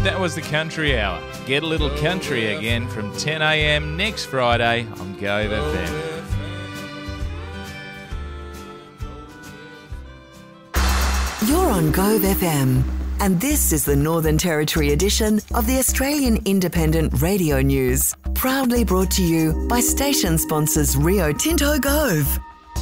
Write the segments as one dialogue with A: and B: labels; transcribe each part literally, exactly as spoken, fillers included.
A: That was the Country Hour. Get a little country again from ten a m next Friday on Gove F
B: M. You're on Gove F M, and this is the Northern Territory edition of the Australian Independent Radio News, proudly brought to you by station sponsors Rio Tinto Gove.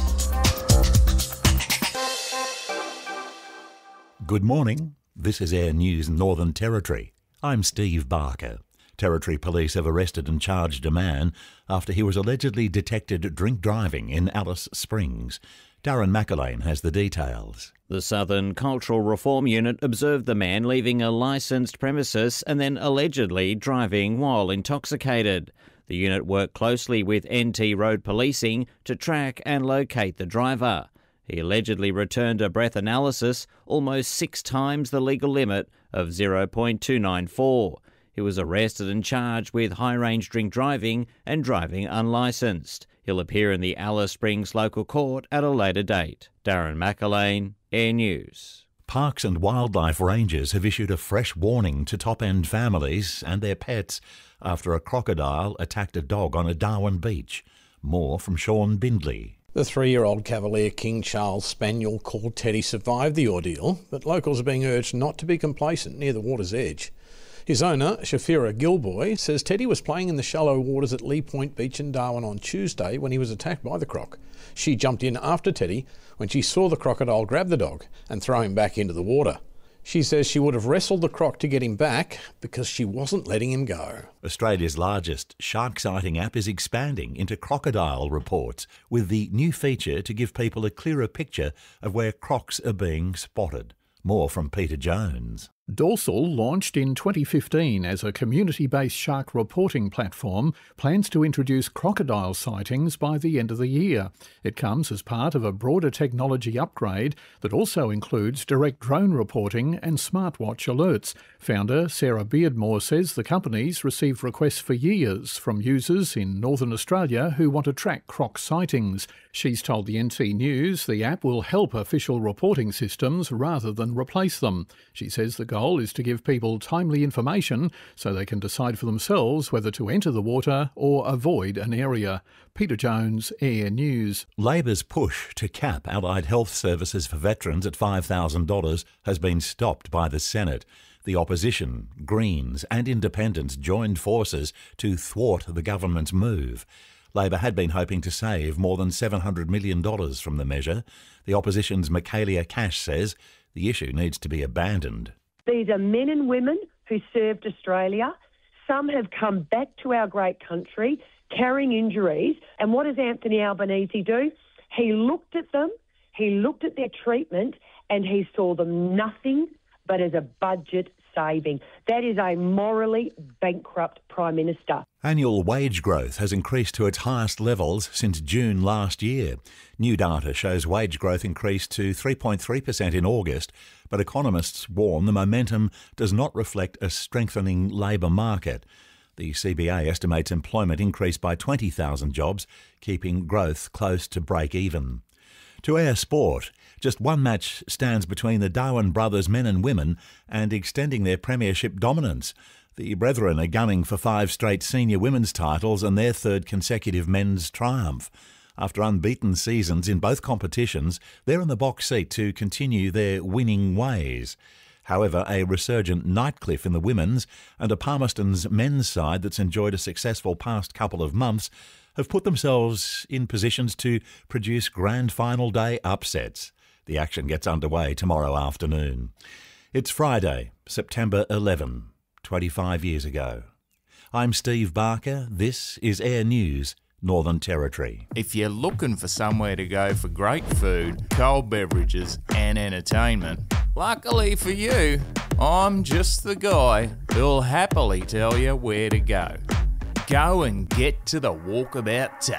C: Good morning. This is Air News Northern Territory. I'm Steve Barker. Territory Police have arrested and charged a man after he was allegedly detected drink driving in Alice Springs. Darren McAlane has the details.
D: The Southern Cultural Reform Unit observed the man leaving a licensed premises and then allegedly driving while intoxicated. The unit worked closely with N T Road Policing to track and locate the driver. He allegedly returned a breath analysis almost six times the legal limit of zero point two nine four. He was arrested and charged with high-range drink driving and driving unlicensed. He'll appear in the Alice Springs local court at a later date. Darren McAlane, Air News.
C: Parks and Wildlife Rangers have issued a fresh warning to top-end families and their pets after a crocodile attacked a dog on a Darwin beach. More from Sean Bindley.
E: The three-year-old Cavalier King Charles Spaniel called Teddy survived the ordeal, but locals are being urged not to be complacent near the water's edge. His owner, Shafira Gilboy, says Teddy was playing in the shallow waters at Lee Point Beach in Darwin on Tuesday when he was attacked by the croc. She jumped in after Teddy when she saw the crocodile grab the dog and throw him back into the water. She says she would have wrestled the croc to get him back because she wasn't letting him go.
C: Australia's largest shark sighting app is expanding into crocodile reports with the new feature to give people a clearer picture of where crocs are being spotted. More from Peter Jones.
F: Dorsal, launched in twenty fifteen as a community-based shark reporting platform, plans to introduce crocodile sightings by the end of the year. It comes as part of a broader technology upgrade that also includes direct drone reporting and smartwatch alerts. Founder Sarah Beardmore says the company's received requests for years from users in Northern Australia who want to track croc sightings. She's told the N T News the app will help official reporting systems rather than replace them. She says the goal is to give people timely information so they can decide for themselves whether to enter the water or avoid an area. Peter Jones, Air News.
C: Labor's push to cap allied health services for veterans at five thousand dollars has been stopped by the Senate. The opposition, Greens and Independents joined forces to thwart the government's move. Labor had been hoping to save more than seven hundred million dollars from the measure. The opposition's Michaelia Cash says the issue needs to be abandoned.
G: These are men and women who served Australia. Some have come back to our great country carrying injuries. And what does Anthony Albanese do? He looked at them, he looked at their treatment, and he saw them nothing but as a budget saving. That is a morally bankrupt Prime Minister.
C: Annual wage growth has increased to its highest levels since June last year. New data shows wage growth increased to three point three percent in August, but economists warn the momentum does not reflect a strengthening labour market. The C B A estimates employment increased by twenty thousand jobs, keeping growth close to break even. To Air Sport, just one match stands between the Darwin brothers men and women and extending their premiership dominance. The Brethren are gunning for five straight senior women's titles and their third consecutive men's triumph. After unbeaten seasons in both competitions, they're in the box seat to continue their winning ways. However, a resurgent Nightcliff in the women's and a Palmerston's men's side that's enjoyed a successful past couple of months have put themselves in positions to produce grand final day upsets. The action gets underway tomorrow afternoon. It's Friday, September eleventh, twenty-five years ago. I'm Steve Barker. This is Air News, Northern Territory.
A: If you're looking for somewhere to go for great food, cold beverages and entertainment, luckily for you, I'm just the guy who'll happily tell you where to go. Go and get to the Walkabout Tavern.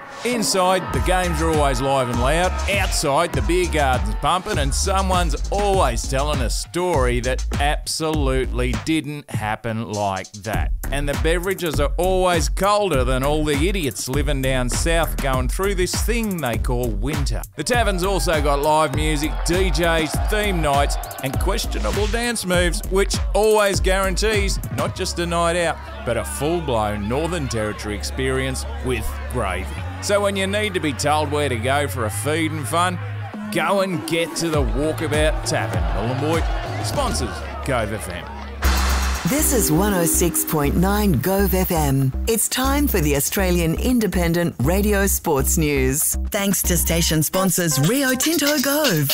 A: Inside, the games are always live and loud. Outside, the beer garden's pumping and someone's always telling a story that absolutely didn't happen like that. And the beverages are always colder than all the idiots living down south going through this thing they call winter. The tavern's also got live music, D Js, theme nights and questionable dance moves, which always guarantees not just a night out, but a full-blown Northern Territory experience with gravy. So when you need to be told where to go for a feed and fun, go and get to the Walkabout Tavern. Nhulunbuy sponsors Gove F M.
B: This is one oh six point nine Gove F M. It's time for the Australian Independent Radio Sports News. Thanks to station sponsors Rio Tinto Gove.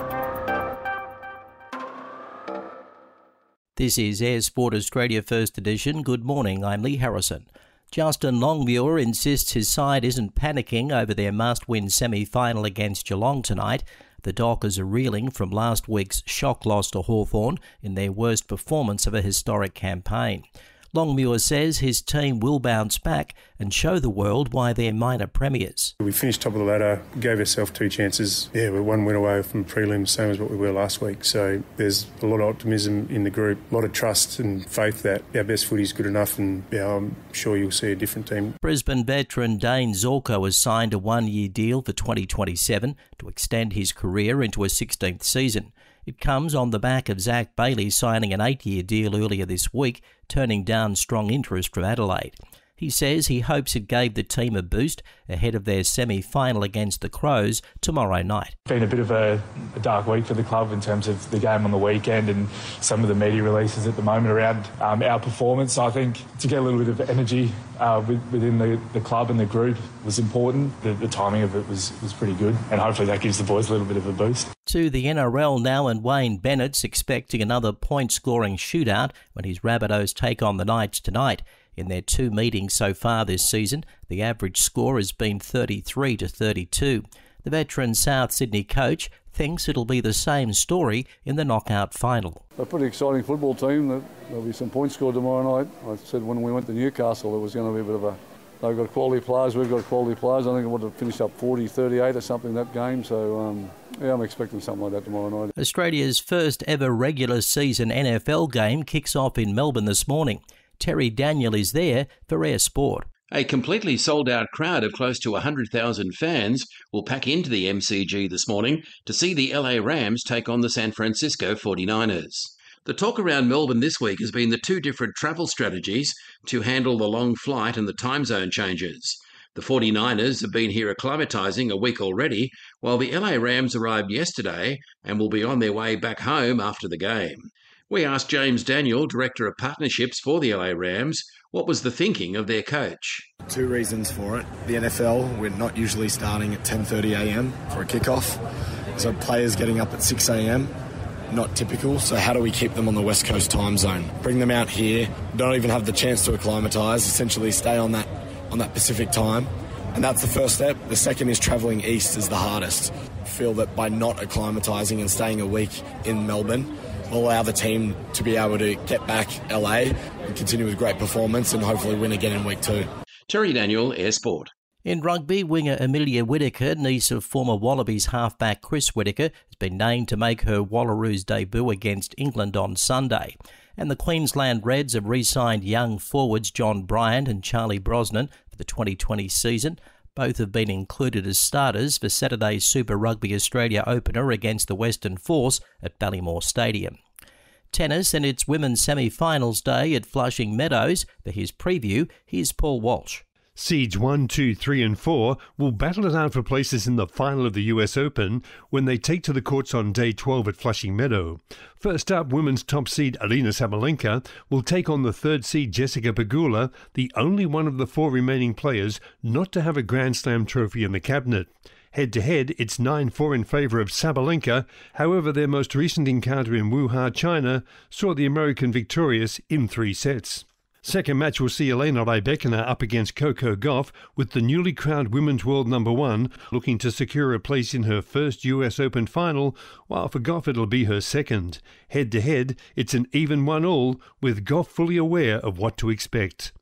H: This is Air Sport Australia First Edition. Good morning, I'm Lee Harrison. Justin Longmuir insists his side isn't panicking over their must-win semi-final against Geelong tonight. The Dockers are reeling from last week's shock loss to Hawthorn in their worst performance of a historic campaign. Longmuir says his team will bounce back and show the world why they're minor premiers.
I: We finished top of the ladder, gave ourselves two chances. Yeah, we're one win away from prelims, same as what we were last week. So there's a lot of optimism in the group, a lot of trust and faith that our best footy is good enough, and yeah, I'm sure you'll see a different team.
H: Brisbane veteran Dane Zorko has signed a one-year deal for twenty twenty-seven to extend his career into a sixteenth season. It comes on the back of Zach Bailey signing an eight-year deal earlier this week, turning down strong interest from Adelaide. He says he hopes it gave the team a boost ahead of their semi-final against the Crows tomorrow night.
J: It's been a bit of a, a dark week for the club in terms of the game on the weekend and some of the media releases at the moment around um, our performance. I think to get a little bit of energy uh, with, within the, the club and the group was important. The, the timing of it was, was pretty good, and hopefully that gives the boys a little bit of a boost.
H: To the N R L now, and Wayne Bennett's expecting another point-scoring shootout when his Rabbitohs take on the Knights tonight. In their two meetings so far this season, the average score has been thirty-three to thirty-two. The veteran South Sydney coach thinks it'll be the same story in the knockout final.
K: A pretty exciting football team. There'll be some points scored tomorrow night. I said when we went to Newcastle it was going to be a bit of a... They've got quality players, we've got quality players. I think it would have finished up forty thirty-eight or something that game. So, um, yeah, I'm expecting something like that tomorrow night.
H: Australia's first ever regular season N F L game kicks off in Melbourne this morning. Terry Daniel is there for Air Sport.
L: A completely sold-out crowd of close to one hundred thousand fans will pack into the M C G this morning to see the L A Rams take on the San Francisco forty-niners. The talk around Melbourne this week has been the two different travel strategies to handle the long flight and the time zone changes. The forty-niners have been here acclimatising a week already, while the L A Rams arrived yesterday and will be on their way back home after the game. We asked James Daniel, Director of Partnerships for the L A Rams, what was the thinking of their coach.
M: Two reasons for it. The N F L, we're not usually starting at ten thirty a m for a kickoff, so players getting up at six a m, not typical. So how do we keep them on the West Coast time zone? Bring them out here, don't even have the chance to acclimatise, essentially stay on that on that Pacific time. And that's the first step. The second is travelling east is the hardest. I feel that by not acclimatising and staying a week in Melbourne, will allow the team to be able to get back L A and continue with great performance and hopefully win again in week two.
L: Terry Daniel, Air Sport.
H: In rugby, winger Amelia Whittaker, niece of former Wallabies halfback Chris Whittaker, has been named to make her Wallaroos debut against England on Sunday. And the Queensland Reds have re-signed young forwards John Bryant and Charlie Brosnan for the twenty twenty season. Both have been included as starters for Saturday's Super Rugby Australia opener against the Western Force at Ballymore Stadium. Tennis and its women's semi-finals day at Flushing Meadows. For his preview, here's Paul Walsh.
N: Seeds one, two, three and four will battle it out for places in the final of the U S Open when they take to the courts on day twelve at Flushing Meadow. First up, women's top seed Aryna Sabalenka will take on the third seed Jessica Pegula, the only one of the four remaining players not to have a Grand Slam trophy in the cabinet. Head-to-head, it's nine four in favour of Sabalenka. However, their most recent encounter in Wuhan, China, saw the American victorious in three sets. Second match will see Elena Rybakina up against Coco Gauff, with the newly crowned women's world number one looking to secure a place in her first U S Open final, while for Gauff it'll be her second. Head-to-head, it's an even one-all, with Gauff fully aware of what to expect.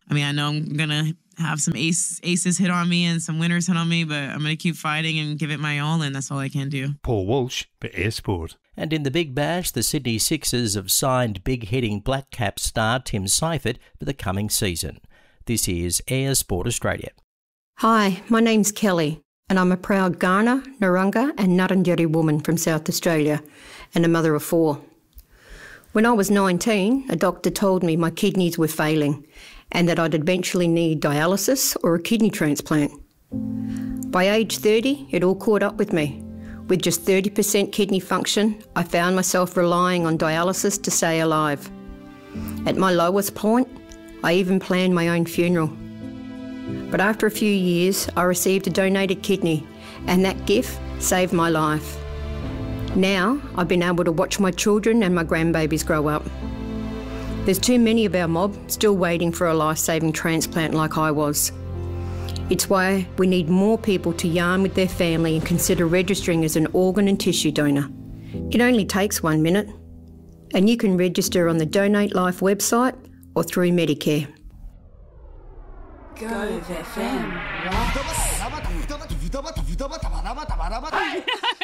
O: I mean, I know I'm going to have some ace, aces hit on me and some winners hit on me, but I'm going to keep fighting and give it my all, and that's all I can do.
N: Paul Walsh for Air Sport.
H: And in the Big Bash, the Sydney Sixers have signed big-hitting Black Cap star Tim Seifert for the coming season. This is Air Sport Australia.
P: Hi, my name's Kelly, and I'm a proud Kaurna, Narungga and Ngarrindjeri woman from South Australia, and a mother of four. When I was nineteen, a doctor told me my kidneys were failing and that I'd eventually need dialysis or a kidney transplant. By age thirty, it all caught up with me. With just thirty percent kidney function, I found myself relying on dialysis to stay alive. At my lowest point, I even planned my own funeral. But after a few years, I received a donated kidney, and that gift saved my life. Now, I've been able to watch my children and my grandbabies grow up. There's too many of our mob still waiting for a life-saving transplant like I was. It's why we need more people to yarn with their family and consider registering as an organ and tissue donor. It only takes one minute, and you can register on the Donate Life website or through Medicare.
Q: Go F M.